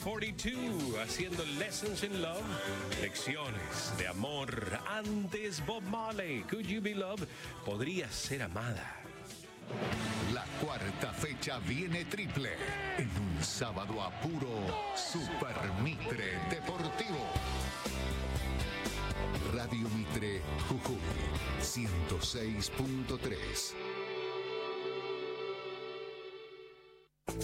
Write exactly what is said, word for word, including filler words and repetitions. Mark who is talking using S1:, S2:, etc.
S1: cuarenta y dos, haciendo Lessons in Love, lecciones de amor. Antes Bob Marley, Could You Be Loved, podrías ser amada.
S2: La cuarta fecha viene triple en un sábado a puro Super Mitre Deportivo. Radio Mitre Jujuy ciento seis punto tres.